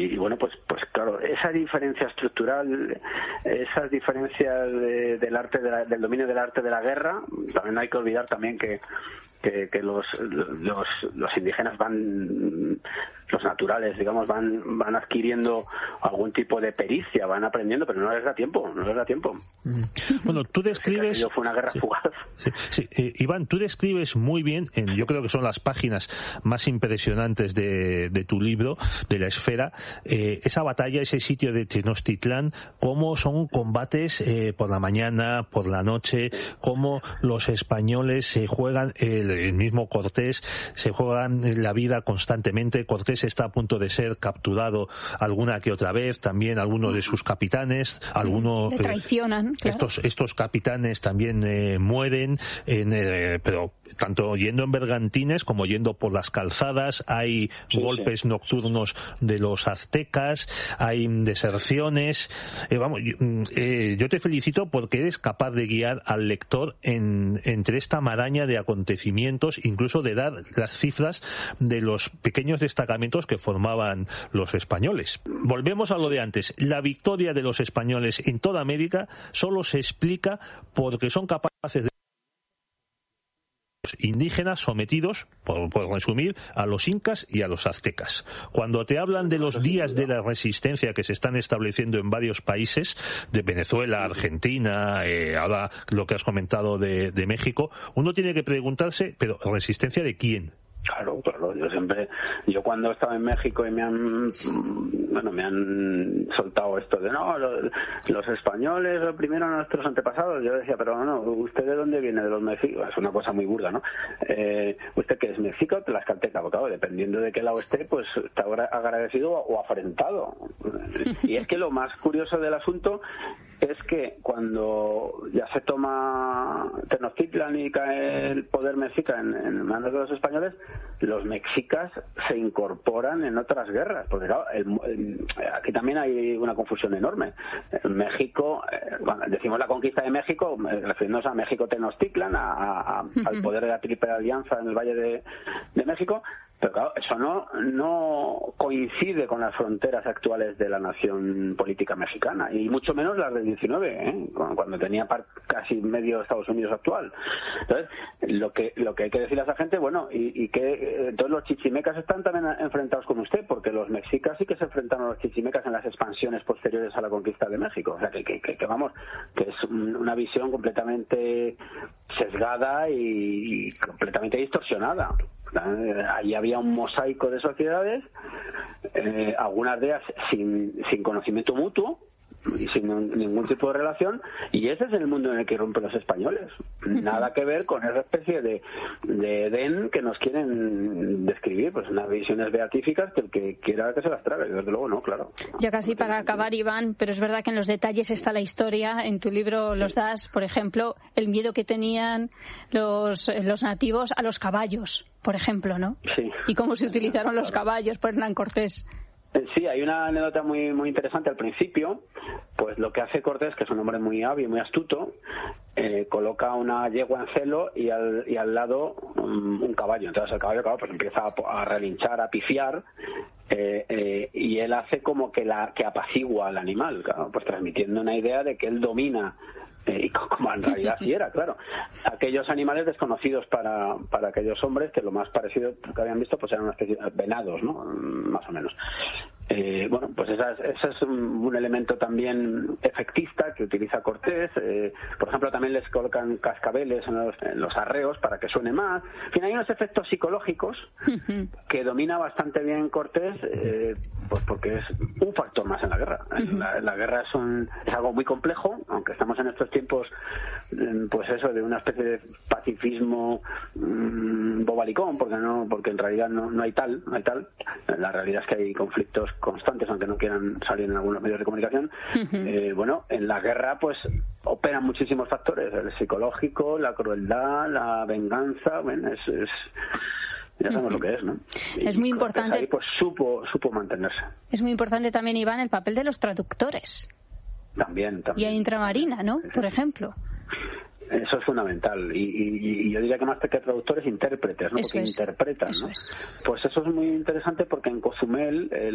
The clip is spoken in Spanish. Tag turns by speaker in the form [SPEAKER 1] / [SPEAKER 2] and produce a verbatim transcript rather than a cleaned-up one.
[SPEAKER 1] y, y bueno, pues pues claro, esa diferencia estructural, esas diferencias de, del arte de la, del dominio del arte de la guerra, también no hay que olvidar también que que, que los, los los indígenas van, los naturales, digamos, van van adquiriendo algún tipo de pericia, van aprendiendo, pero no les da tiempo, no les da tiempo.
[SPEAKER 2] Bueno, tú describes...
[SPEAKER 1] Aquello fue una guerra
[SPEAKER 2] sí,
[SPEAKER 1] fugaz.
[SPEAKER 2] Sí, sí. Eh, Iván, tú describes muy bien, en, yo creo que son las páginas más impresionantes de, de tu libro, de La Esfera, eh, esa batalla, ese sitio de Tenochtitlán, cómo son combates eh, por la mañana, por la noche, cómo los españoles se juegan, el, el mismo Cortés, se juegan la vida constantemente. Cortés está a punto de ser capturado alguna que otra vez, también algunos de sus capitanes, algunos...
[SPEAKER 3] Le traicionan,
[SPEAKER 2] eh,
[SPEAKER 3] claro.
[SPEAKER 2] Estos, estos capitanes también eh, mueren, en, eh, pero tanto yendo en bergantines como yendo por las calzadas, hay
[SPEAKER 1] sí,
[SPEAKER 2] golpes
[SPEAKER 1] sí.
[SPEAKER 2] nocturnos de los aztecas, hay deserciones. Eh, vamos, yo, eh, yo te felicito porque eres capaz de guiar al lector en, entre esta maraña de acontecimientos, incluso de dar las cifras de los pequeños destacamentos que formaban los españoles. Volvemos a lo de antes. La victoria de los españoles en toda América solo se explica porque son capaces de indígenas sometidos, por, por resumir, a los incas y a los aztecas. Cuando te hablan de los días de la resistencia que se están estableciendo en varios países, de Venezuela, Argentina, eh, ahora lo que has comentado de, de México, uno tiene que preguntarse, pero ¿resistencia de quién?
[SPEAKER 1] Claro, claro, yo siempre, yo cuando estaba en México y me han, bueno, me han soltado esto de no, los, los españoles oprimieron a nuestros antepasados, yo decía, pero no, ¿usted de dónde viene? De los mexicas, es una cosa muy burda, ¿no? Eh, ¿Usted qué es, mexica o tlaxcalteca? Porque claro, dependiendo de qué lado esté, pues está agradecido o afrentado. Y es que lo más curioso del asunto es que cuando ya se toma Tenochtitlan y cae el poder mexica en, en manos de los españoles, los mexicas se incorporan en otras guerras, porque claro, el, el, aquí también hay una confusión enorme. En México, eh, cuando decimos la conquista de México, refiriéndonos a México Tenochtitlan, a, a, uh-huh. al poder de la Triple Alianza en el Valle de, de México, pero claro, eso no, no coincide con las fronteras actuales de la nación política mexicana, y mucho menos las del diecinueve, ¿eh? cuando tenía casi medio Estados Unidos actual. Entonces, lo que lo que hay que decirle a esa gente, bueno, y, y que eh, todos los chichimecas están también enfrentados con usted, porque los mexicas sí que se enfrentaron a los chichimecas en las expansiones posteriores a la conquista de México. O sea, que, que, que, que vamos, que es una visión completamente sesgada y, y completamente distorsionada. Allí había un mosaico de sociedades, eh, algunas de ellas sin, sin conocimiento mutuo y sin ningún tipo de relación, y ese es el mundo en el que rompen los españoles. Nada que ver con esa especie de, de Edén que nos quieren describir, pues unas visiones beatíficas que el que quiera que se las trague, desde luego no, claro.
[SPEAKER 3] Ya casi para acabar, Iván, pero es verdad que en los detalles está la historia. En tu libro los das, por ejemplo, el miedo que tenían los, los nativos a los caballos, por ejemplo, ¿no?
[SPEAKER 1] Sí.
[SPEAKER 3] Y cómo se utilizaron los caballos por Hernán Cortés.
[SPEAKER 1] Sí, hay una anécdota muy muy interesante al principio. Pues lo que hace Cortés, que es un hombre muy hábil, muy astuto, eh, coloca una yegua en celo y al, y al lado um, un caballo. Entonces el caballo, claro, pues empieza a, a relinchar, a pifiar, eh, eh, y él hace como que la que apacigua al animal, claro, pues transmitiendo una idea de que él domina. Eh, y como en realidad sí era, claro, aquellos animales desconocidos para, para aquellos hombres, que lo más parecido que habían visto pues eran una especie de venados, ¿no? Más o menos. Eh, bueno, pues esa es, ese es un, un elemento también efectista que utiliza Cortés. Eh, por ejemplo, también les colocan cascabeles en los, en los arreos para que suene más. En fin, hay unos efectos psicológicos que domina bastante bien Cortés, eh, pues porque es un factor más en la guerra. La, la guerra es, un, es algo muy complejo, aunque estamos en estos tiempos, pues eso, de una especie de pacifismo mmm, bobalicón, porque no, porque en realidad no, no hay tal, no hay tal. La realidad es que hay conflictos constantes, aunque no quieran salir en algunos medios de comunicación. Uh-huh. Eh, bueno, en la guerra pues operan muchísimos factores, el psicológico, la crueldad, la venganza, bueno, es, es ya sabemos uh-huh. lo que es, ¿no? Y
[SPEAKER 3] es muy importante.
[SPEAKER 1] Ahí pues supo, supo mantenerse.
[SPEAKER 3] Es muy importante también, Iván, el papel de los traductores.
[SPEAKER 1] También, también.
[SPEAKER 3] Y a Intramarina, ¿no? Por ejemplo.
[SPEAKER 1] Eso es fundamental. Y, y, y yo diría que más que traductores, intérpretes, ¿no?
[SPEAKER 3] Eso
[SPEAKER 1] porque
[SPEAKER 3] es.
[SPEAKER 1] interpretan,
[SPEAKER 3] Eso
[SPEAKER 1] ¿no?
[SPEAKER 3] es.
[SPEAKER 1] Pues eso es muy interesante porque en Cozumel... El